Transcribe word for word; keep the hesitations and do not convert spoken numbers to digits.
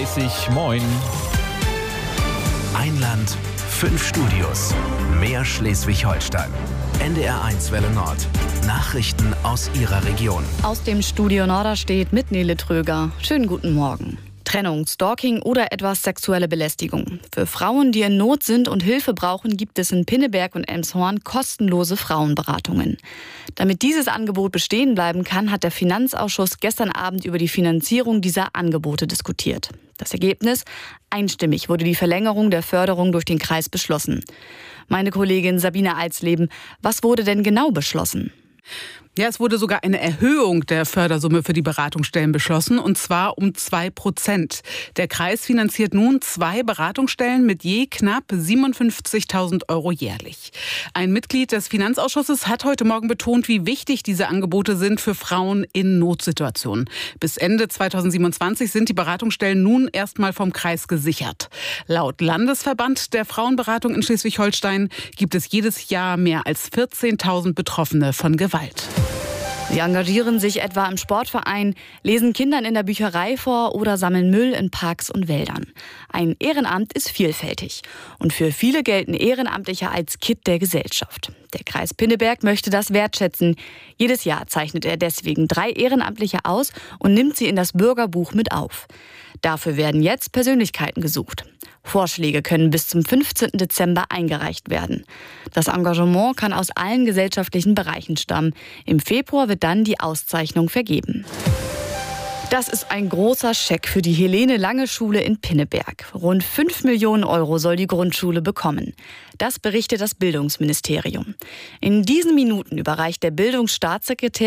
dreißig. Moin. Ein Land, fünf Studios, mehr Schleswig-Holstein. N D R eins Welle Nord. Nachrichten aus Ihrer Region. Aus dem Studio Norderstedt mit Nele Tröger. Schönen guten Morgen. Trennung, Stalking oder etwas sexuelle Belästigung. Für Frauen, die in Not sind und Hilfe brauchen, gibt es in Pinneberg und Elmshorn kostenlose Frauenberatungen. Damit dieses Angebot bestehen bleiben kann, hat der Finanzausschuss gestern Abend über die Finanzierung dieser Angebote diskutiert. Das Ergebnis? Einstimmig wurde die Verlängerung der Förderung durch den Kreis beschlossen. Meine Kollegin Sabine Alsleben, was wurde denn genau beschlossen? Ja, es wurde sogar eine Erhöhung der Fördersumme für die Beratungsstellen beschlossen, und zwar um zwei Prozent. Der Kreis finanziert nun zwei Beratungsstellen mit je knapp siebenundfünfzigtausend Euro jährlich. Ein Mitglied des Finanzausschusses hat heute Morgen betont, wie wichtig diese Angebote sind für Frauen in Notsituationen. Bis Ende zweitausendsiebenundzwanzig sind die Beratungsstellen nun erstmal vom Kreis gesichert. Laut Landesverband der Frauenberatung in Schleswig-Holstein gibt es jedes Jahr mehr als vierzehntausend Betroffene von Gewalt. Sie engagieren sich etwa im Sportverein, lesen Kindern in der Bücherei vor oder sammeln Müll in Parks und Wäldern. Ein Ehrenamt ist vielfältig. Und für viele gelten Ehrenamtliche als Kitt der Gesellschaft. Der Kreis Pinneberg möchte das wertschätzen. Jedes Jahr zeichnet er deswegen drei Ehrenamtliche aus und nimmt sie in das Bürgerbuch mit auf. Dafür werden jetzt Persönlichkeiten gesucht. Vorschläge können bis zum fünfzehnten Dezember eingereicht werden. Das Engagement kann aus allen gesellschaftlichen Bereichen stammen. Im Februar wird dann die Auszeichnung vergeben. Das ist ein großer Scheck für die Helene-Lange-Schule in Pinneberg. Rund fünf Millionen Euro soll die Grundschule bekommen. Das berichtet das Bildungsministerium. In diesen Minuten überreicht der Bildungsstaatssekretär